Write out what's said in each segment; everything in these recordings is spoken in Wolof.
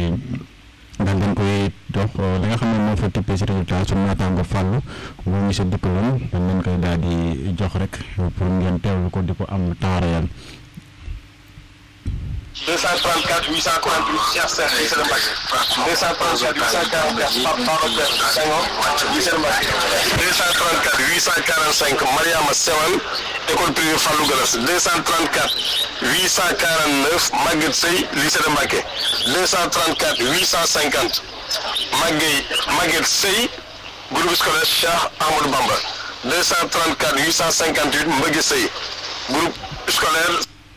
mooy daal dañ koy dox li nga xam ne moo fa tippee si résultat suñu naataango Fallou moo ñu sa dikkaloon dañ leen koy daal di jox rek pour ngeen teewlu ko di ko am taarayal. 234 848 Cheikh Seck lycée de Mbacké 234 844 Pape Babacar Senghor lycée de Mbacké 234 845 Mariama Sewan école privée Fallou Galas 234 849 Maguette Sey lycée de Mbacké 234 850 Maguette Sey groupe scolaire Cheikh Ahmadou Bamba 234 858 Mbëgge Sey groupe scolaire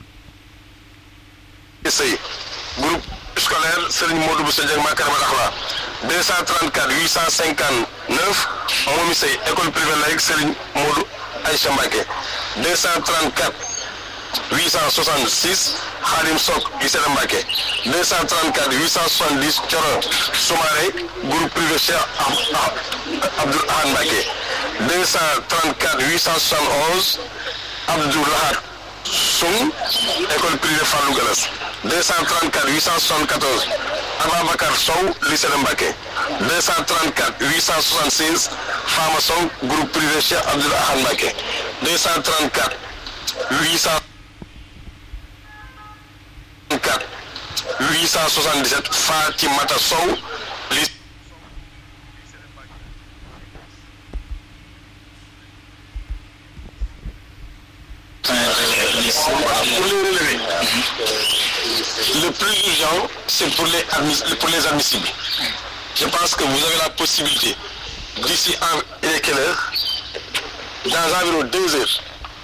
groupe scolaire Serigne Modou Bousso Dieng Makarimal Akhlaq 234 859 Momi Sey école privée laïque Serigne Modou Aïcha Mbacké 234 866 Khadim Sok lycée de Mbacké 234 870 Thioro Soumaré groupe privé Cheikh Abdoul Ahad Mbacké 234 871 Abdou Lahad Soum école privée Fallou Galas 234 874 Ababacar Sow lycée de Mbacké 234 876 Fama Sow groupe privé Cheikh Abdoul Ahad Mbacké 234 877 Fatimata Sow lycée pour les relever. Le plus urgent, c'est pour les admissibles. Je pense que vous avez la possibilité, d'ici il est quelle heure? Dans environ 2 heures.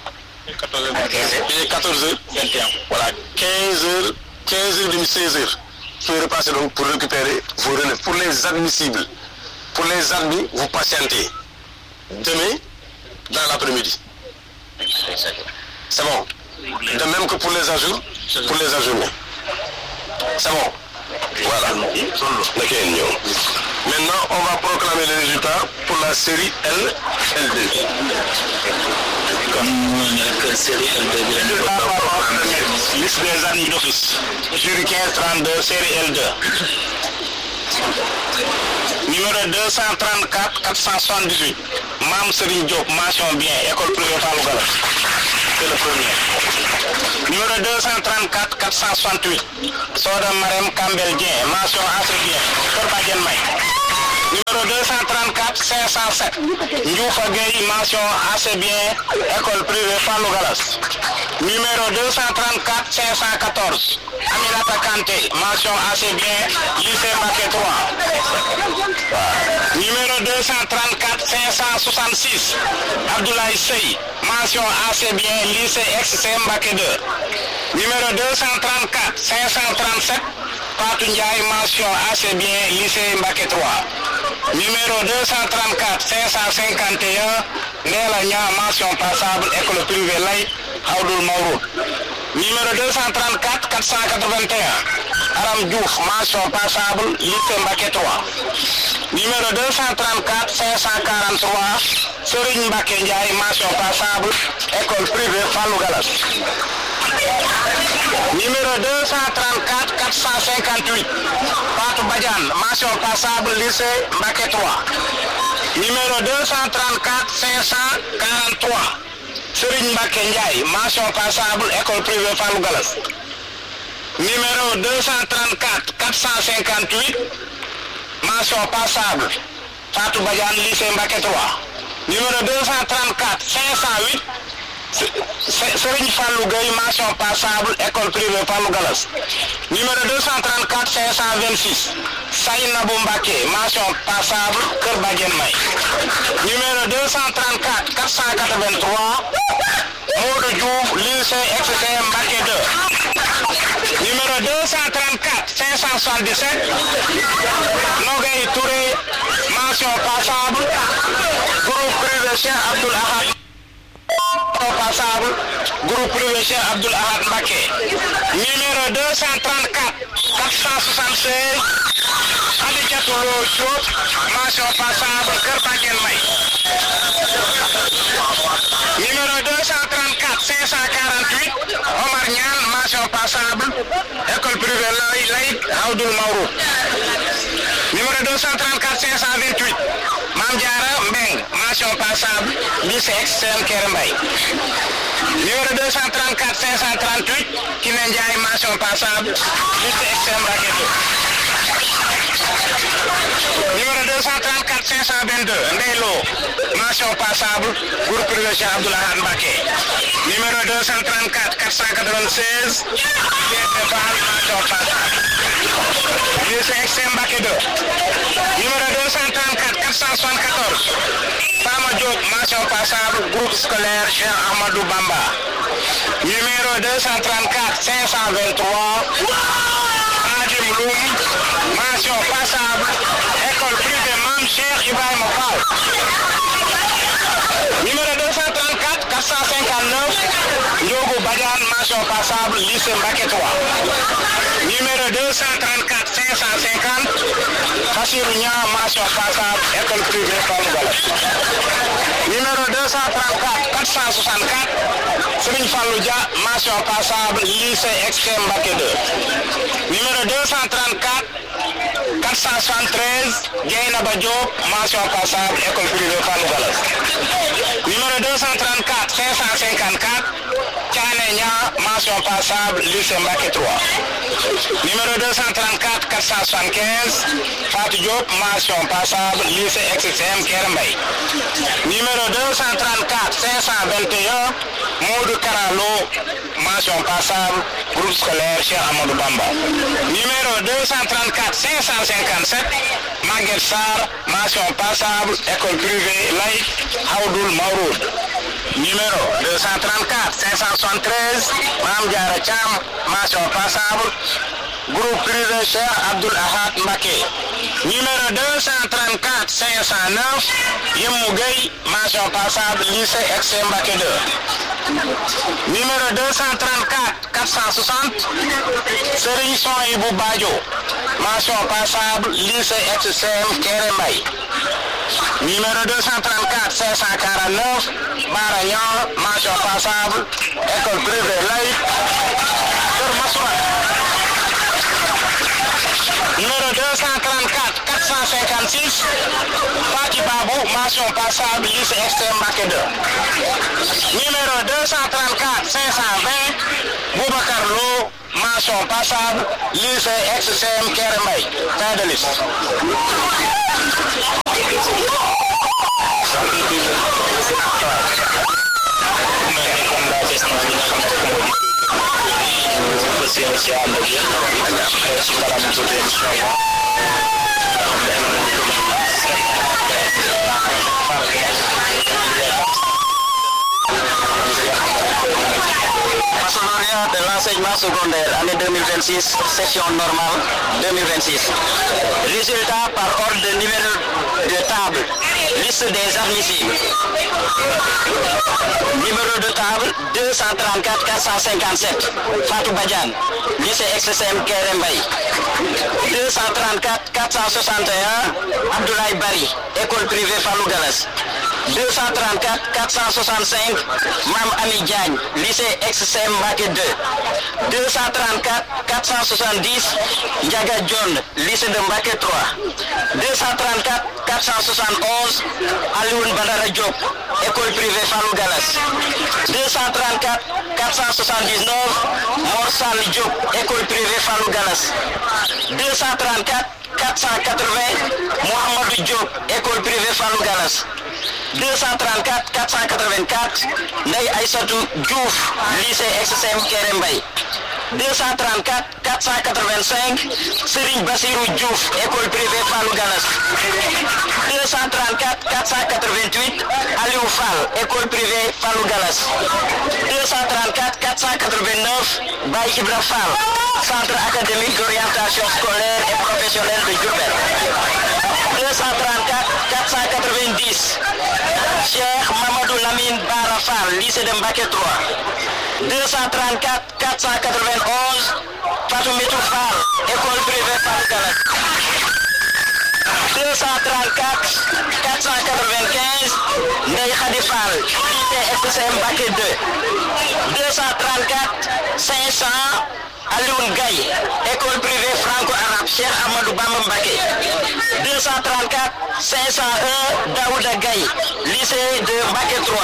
Il est 14 heures. 21. Voilà, 15 heures, 15h30, 16 heures. Vous pouvez repasser donc pour récupérer vos relèves. Pour les admissibles, pour les admis, vous patientez. Demain, dans l'après-midi. C'est bon. De même que pour les ajours, pour les ajourner. C'est bon. Voilà. Maintenant, on va proclamer les résultats pour la série L, L2. Comme série L2. Liste des admis d'office. Jury 1532, série L2. Numéro 234 478. Mam Serigne Diop, mention bien, école privée Fallou Galas. C'est le premier. Numéro 234 468. Soda Marem Kambel Dien, mention assez bien, Korbagen May. Numéro 234 507. Ndjoufa Gueye, mention assez bien, école privée Fallou Galas. Numéro 234 514. Aminata Kanté, mention assez bien, lycée Mbacké 3. Numéro 234 566. Abdoulaye Sey, mention assez bien, lycée XC Mbacké 2. Numéro 234 537. Fatou Ndiaye, mention assez bien, lycée Mbacké 3. Numéro 234 551. Ndela Nia, mention passable, école privée laïque Aoudoul Maouroud. Numéro 234 481. Aram Diouf, mention passable, lycée Mbacké 3. Numéro 234 543. Serigne Mbacké Ndiaye, mention passable, école privée Fallou Galas. Numéro 234 458. Fatou Badiane, mention passable, lycée Mbacké 3. Numéro 234 543. Serigne Mbacké Ndiaye, mention passable, école privée Fallou Galas. Numéro 234 458. Mention passable, Fatou Badiane, lycée Mbacké 3. Numéro 234 508. Serigne Fallou Gueye, mention passable, école privée Fallou Galas. Numéro 234 526. Saïnabou Mbacké, mention passable, Korbagen May. Numéro 234 483. Modou Diouf, lycée XC Mbacké 2. Numéro 234 577. Nogay Touré, mention passable, groupe privé Cheikh Abdoul Ahad. Passable, groupe privé Cheikh Abdoul Ahad Mbacké. Numéro 234 476. Khadijatou Lo Diop mention passable Kër Baguène May. Numéro 234 548 Omar Nian mention passable école privée laïque Abdoul Maroud. Numéro 234 528 Mame Diarra Mbeng mention passable lycée extrême Kër Mbaye. Numéro 234 538 Kiné Ndiaye mention passable lycée extrême Raketo. Numéro 234 522 Ndeylo mention passable groupe privé Cheikh Abdoulaye Mbacké. Numéro 234 496 Fall mention passable lycée extrême Mbacké 2. Numéro 234 474 Fama Diop mention passable groupe scolaire Cheikh Ahmadou Bamba. Numéro 234 523 Adim Loum mention passable école privée Mame Cheikh Ibrahima Fall. Numéro 234 459 Ndiogou Badiane mention passable lycée Mbacké 3. Numéro 234 550 Bassirou Niang mention passable école privée Fallou Galass. Numéro 234 464 Serigne Fallou Dia mention passable lycée extrême Mbacké 2. Numéro 234 473 Dieynaba Diop mention passable école privée Fallou Galass. Numéro 234 554 Thiané Niang mention passable lycée Mbacké 3. Numéro 234 475 Fatou Diop mention passable lycée extrême Kër Mbaye. Numéro 234 521 Modou Karalo mention passable groupe scolaire Cheikh Amadou Bamba. Numéro 234 557 Maguette Sarr mention passable école privée laïque Abdoul Maroud. Numéro 234 573 Mame Diarra Thiam mention passable groupe privé Cheikh Abdoul Ahad Mbacké. Numéro 234 509 Yemou Gueye mention passable lycée extrême Mbacké 2. Numéro 234 460 Serigne Sohaibou Badio mention passable lycée extrême Kéré Mbaye. Numéro 234 549 Bara Niang mention passable école privée laïque Kër Massoura. Numéro 234 456 Fati Babou mention passable lycée extrême Mbacké 2. Numéro 234 520 Boubacar Lo mention passable lycée extrême Kéré Mbaye. Fin de liste. Baccalauréat de l'enseignement secondaire, année 2026, session normale 2026. Résultat par ordre de numéro de table, liste des admissibles. Numéro de table 234 457 Fatou Badiane, lycée XSM Kéré Mbaye. 234 461 Abdoulaye Bari, école privée Fallou Galass. 234 465 Mame Ami Diagne, lycée XSM Mbacké 2. 234 470 Ndiaga John, lycée de Mbacké 3. 234 471 Alioune Badara Diop, école privée Fallou Galass. 234 479 Morsal Diop, école privée Fallou Galass. 234 480 Mohamedou Diop, école privée Fallou Galass. 234 484 Ndeye Aïssatou Diouf, lycée XSM Kéré Mbaye. 234 485 Serigne Bassirou Diouf, école privée Fallou Galass. 234 488 Aliou Fall, école privée Fallou Galass. 234 489 Baye Ibra Fall, centre académique d'orientation scolaire et professionnelle de Diourbel. 234 490 Cheikh Mamadou Lamine Bara Fall, lycée de Mbacké 3. 234 491 Fatou Mitou Fall, école privée Fallou Galass. XSM Mbacké 2. 234 500 Alioune Gaye, école privée franco-arabe Cheikh Amadou Bamba Mbacké. 234 501 Daouda Gaye, lycée de Mbacké 3.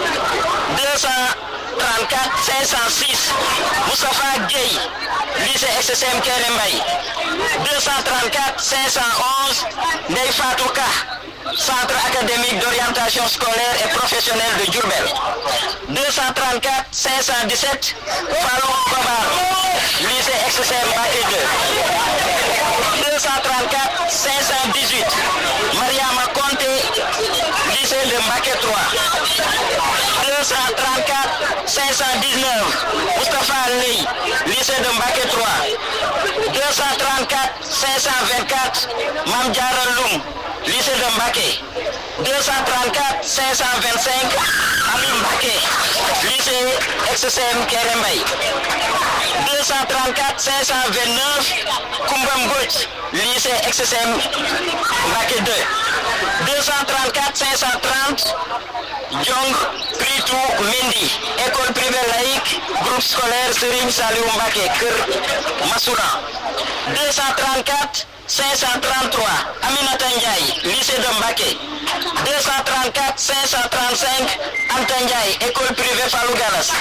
234 506 Moustapha Gueye, lycée XSM Kéré Mbaye. 234 511 Ndeye Fatou Ka, centre académique d'orientation scolaire et professionnelle de Diourbel. 234 517 Fallou Kobar, lycée XSM Mbacké 2. 234 518 Mariama Konté, lycée de Mbacké 3. 234 519 Moustapha Ley, lycée de Mbacké 3. 234 524 Mame Diarra Loum, lycée de Mbacké. 234 525 Ami Mbacké, lycée XSM Kéré Mbaye. 234 529 Koumba Mbodj, lycée XSM Mbacké 2. 234 530 Diong Pritou Mendy, école privée laïque, groupe scolaire Serigne Saliou Mbacké, Kër Massoura. 234 533 Aminata Ndiaye, lycée de Mbacké. 234 535 Anta Ndiaye, école privée Fallou Galas.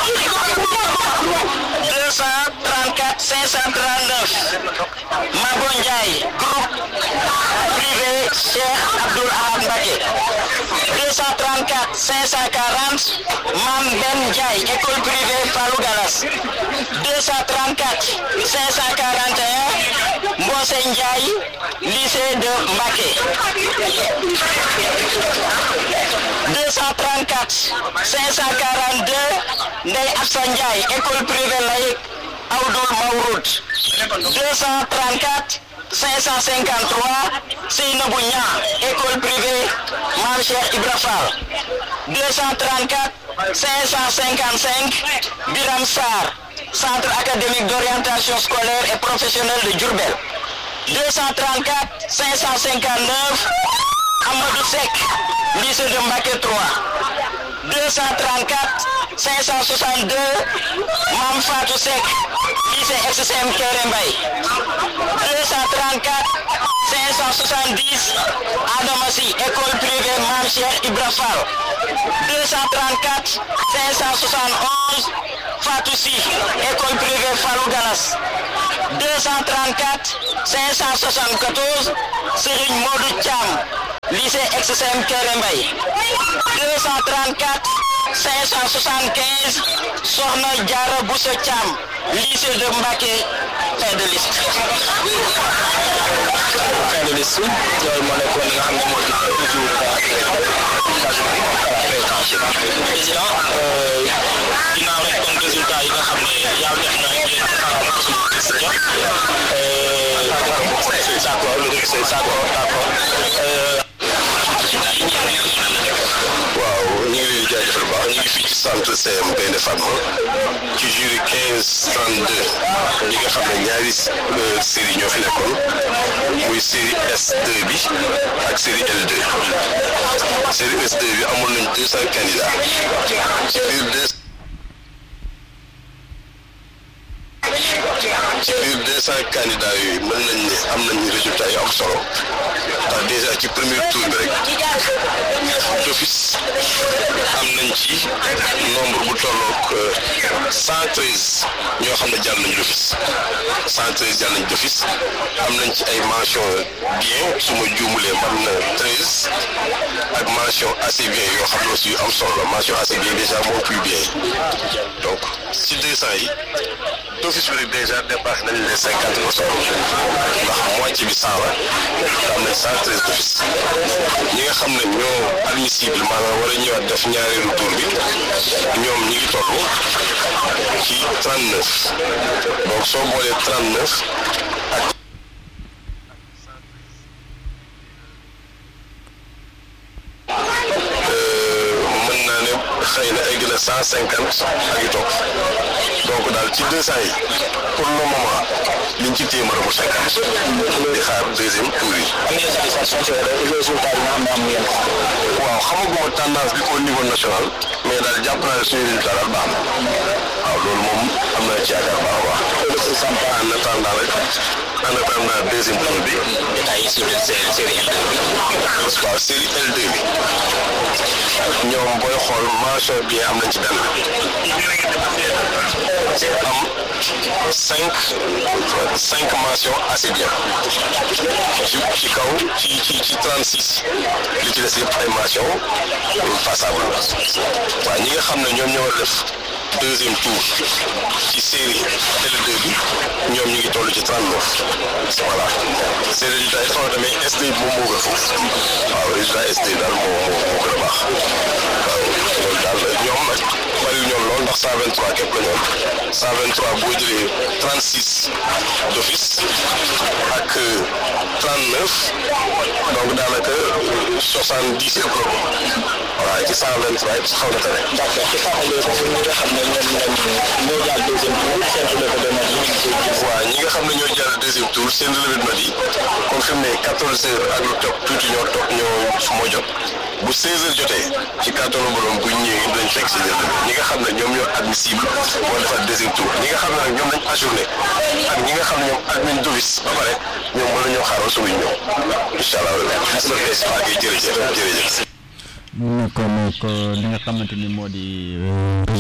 234 539 Mabo Ndiaye, groupe privé Cheikh Abdoul Ahad Mbacké. 234 540 Mam Ben Ndiaye, école privée Fallou Galas. 234 541 Mbose Ndiaye, lycée de Mbacké. 234 542 Ndeye Absa Ndiaye, école privée laïque Aoudoul Mawroud. 234 553 Seynabou Niang, école privée Mame Cheikh Ibra Fall. 234 555 Biram Sarr, centre académique d'orientation scolaire et professionnelle de Diourbel. 234 559 Amadou Seck, lycée de Mbacké 3. 234 562 Mame Fatou Seck, lycée XSM Kéré Mbaye. 234 570 Adamassi, école privée Mame Cheikh Ibra Fall. 234 571 Fatou Sy, école privée Fallou Galas. 234 574 Serigne Modou Thiam, lycée XSM Kéré Mbaye. 234 575 Sokhna Diarra Bousso Thiam, lycée de Mbacké. Fin de liste. Fin de liste. Loolu moo nekkoon li nga xam ne moo di président ginnaaw rek kon résultat yi nga xam ne yaa def na ngeen waaw ñu ngi jaajëfal baax ñu ngi fii ci centre CM Gaïndé Fatma ci jury 15-32 ñi nga xam ne ñaari série ñoo fi nekkoon muy série S2 bi ak série L2. série S2 bi amoon nañ 200 candidats ci biir 200 candidats yooyu mën nañ ne am nañ résultat yu am solo ndax déjà ci premier tour bi rek d'office am nañ ci nombre bu tolloog 113 ñoo xam ne jàll nañ d'office 113 jàll nañ d'office am nañ ci ay mention bien su ma juumulee man na 13 ak mention assez bien yoo xam ne aussi yu am solo la mention assez bien déjà moo plus bien donc ci 200 yi d'office bi rek déjà dépassé nañ les 50%, ndax moitié bi 100 la am nañ 113 d'office ñi nga xam ne ñoo admissible maanaam war a ñëwaat def ñaareelu tour bi ñoom ñi ngi toll ci 39 donc soo boolee 39 ak mën naa ne xëy na egg na 150 ak yu topp donc daal ci 200 yi pour le moment liñ ci téye mën a ko 50 di xaar deuxième tour yi. waaw xamaguma tendance bi au niveau national mais daal jàpp naa ne suñu résultat daal baax na waaw loolu moom am na ci yaakaar baax a baax. en attendant rek en attendant deuxième tour bi. détails sur série L2 bi. waaw série L2 bi ñoom booy xool mention bien am nañ ci benn am 5 mentions assez bien ci kaw ci 36 li ci des yëpp ay mentions passable waaw ñi nga xam ne ñoom ñoo war a def deuxième tour ci série L2 bi ñoom ñu ngi toll ci 39 voilà ces résultats yi xaw na tamit SD bi moom moo gën foofu waaw résultat SD daal moo gën a baax waaw loolu daal ñoom nag bariwul ñoom lool ndax 123 képp la ñoom 123 boo jëlee 36 d'office ak 39 donc daanaka 70 ëpp la ko voilà ci 123 yëpp xaw na tane. d'accord ci fàttali foofu ñi nga xam ne ñoo jàll deuxième tour seen relevé de notes yi. waaw ñi nga xam ne ñoo jàll deuxième tour seen relevé de notes yi comme fi mu ne 14 heures ak lu topp tuuti ñoo moo jot bu 16 heures jotee ci kàttanu borom bu ñëwee dañ fekk si ñi nga xam ne ñoom ñoo admissible moo defar deuxième tour ñi nga xam ne nag ñoom lañ ajourné ak ñi nga xam ne ñoom admin d'office ba pare ñoom mën nañoo xaaral suñu ñëw incha allah jërëjëf. kon li nga xamante ni moo di